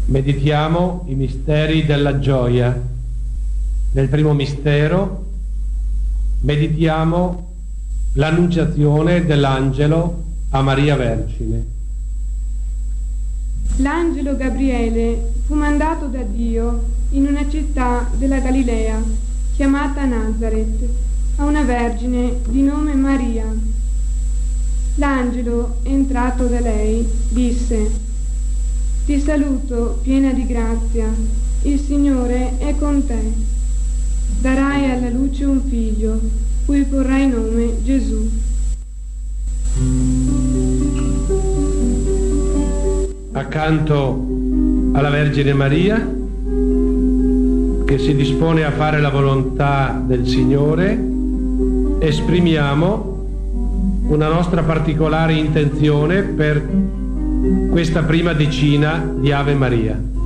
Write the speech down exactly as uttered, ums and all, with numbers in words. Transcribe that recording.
Meditiamo i misteri della gioia. Nel primo mistero meditiamo l'annunciazione dell'angelo a Maria Vergine. L'angelo Gabriele fu mandato da Dio in una città della Galilea chiamata Nazaret a una vergine di nome Maria. L'angelo, entrato da lei, disse: «Ti saluto, piena di grazia, il Signore è con te. Darai alla luce un figlio, cui porrai nome Gesù». Accanto alla Vergine Maria, che si dispone a fare la volontà del Signore, esprimiamo una nostra particolare intenzione per questa prima decina di Ave Maria.